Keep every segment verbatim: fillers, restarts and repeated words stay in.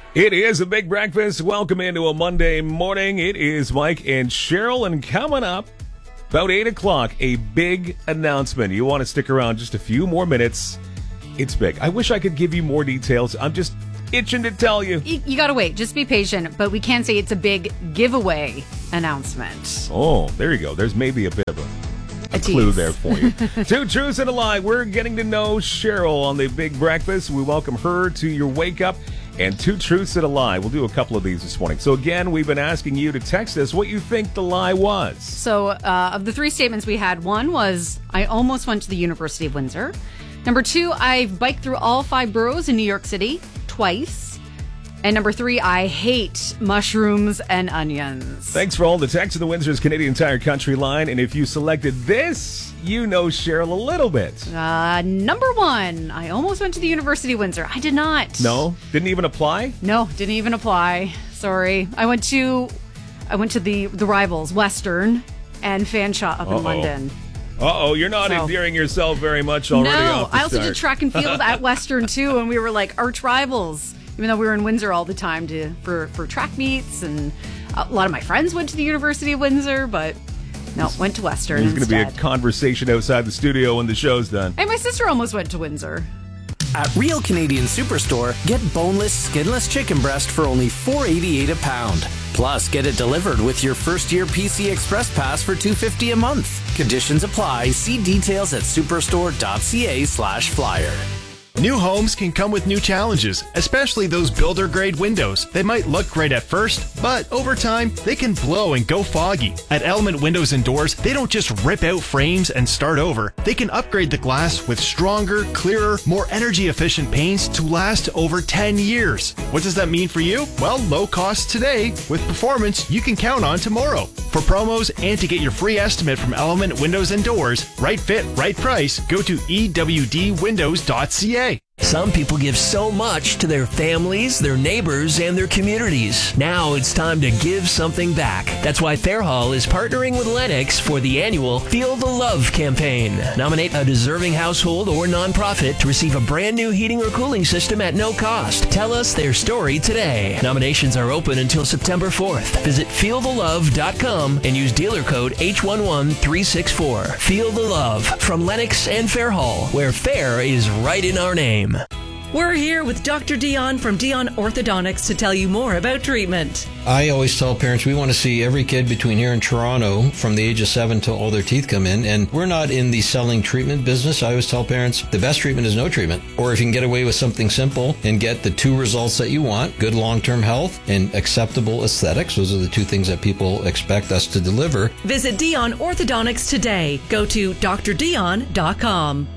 It is a big breakfast. Welcome into a Monday morning. It is Mike and Cheryl, and coming up about eight o'clock, a big announcement. You want to stick around just a few more minutes. It's big. I wish I could give you more details. I'm just itching to tell you. You, you gotta wait. Just be patient. But we can say it's a big giveaway announcement. Oh, there you go. There's maybe a bit of a, a, a clue there for you. Two truths and a lie. We're getting to know Cheryl on the big breakfast. We welcome her to your wake up. And two truths and a lie. We'll do a couple of these this morning. So again, we've been asking you to text us what you think the lie was. So uh, of the three statements we had, one was, I almost went to the University of Windsor. Number two, I've biked through all five boroughs in New York City twice. And number three, I hate mushrooms and onions. Thanks for all the texts in the Windsor's Canadian Tire Country line. And if you selected this, you know Cheryl a little bit. Uh, number one, I almost went to the University of Windsor. I did not. No? Didn't even apply? No, didn't even apply. Sorry. I went to I went to the, the rivals, Western and Fanshawe up Uh-oh. in London. Uh-oh, you're not so. endearing yourself very much already No, off the I also start. did track and field at Western too, and we were like arch rivals. Even though we were in Windsor all the time to for, for track meets, and a lot of my friends went to the University of Windsor, but no, went to Western There's instead. going to be a conversation outside the studio when the show's done. And my sister almost went to Windsor. At Real Canadian Superstore, get boneless, skinless chicken breast for only four dollars and eighty-eight cents a pound. Plus, get it delivered with your first-year P C Express Pass for two dollars and fifty cents a month. Conditions apply. See details at superstore.ca slash flyer. New homes can come with new challenges, especially those builder-grade windows. They might look great at first, but over time, they can blow and go foggy. At Element Windows and Doors, they don't just rip out frames and start over. They can upgrade the glass with stronger, clearer, more energy-efficient paints to last over ten years. What does that mean for you? Well, low cost today with performance you can count on tomorrow. For promos and to get your free estimate from Element Windows and Doors, right fit, right price, go to e w d windows dot c a. Some people give so much to their families, their neighbors, and their communities. Now it's time to give something back. That's why Fairhall is partnering with Lennox for the annual Feel the Love campaign. Nominate a deserving household or nonprofit to receive a brand new heating or cooling system at no cost. Tell us their story today. Nominations are open until September fourth. Visit feel the love dot com and use dealer code H one one three six four. Feel the Love from Lennox and Fairhall, where fair is right in our name. We're here with Doctor Dion from Dion Orthodontics to tell you more about treatment. I always tell parents we want to see every kid between here and Toronto from the age of seven till all their teeth come in. And we're not in the selling treatment business. I always tell parents the best treatment is no treatment. Or if you can get away with something simple and get the two results that you want, good long-term health and acceptable aesthetics. Those are the two things that people expect us to deliver. Visit Dion Orthodontics today. Go to d r dion dot com.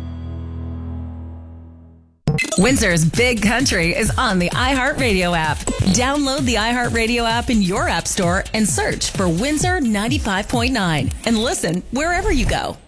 Windsor's Big Country is on the iHeartRadio app. Download the iHeartRadio app in your app store and search for Windsor ninety-five point nine and listen wherever you go.